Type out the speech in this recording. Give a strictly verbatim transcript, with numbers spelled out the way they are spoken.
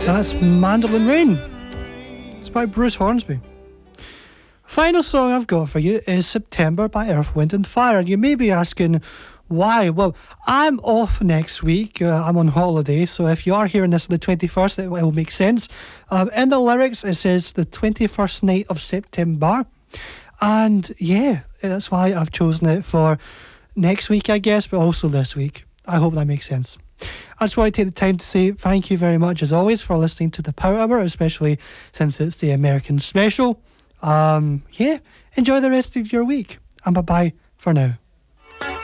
That's Mandolin Rain. It's by Bruce Hornsby. Final song I've got for you is September by Earth, Wind and Fire. And you may be asking why. Well, I'm off next week. Uh, I'm on holiday, so if you are hearing this on the twenty-first, it will make sense. Um, in the lyrics, it says the twenty-first night of September. And yeah, that's why I've chosen it for next week, I guess, but also this week. I hope that makes sense. I just want to take the time to say thank you very much, as always, for listening to the Power Hour, especially since it's the American special. Um, yeah, enjoy the rest of your week, and bye-bye for now.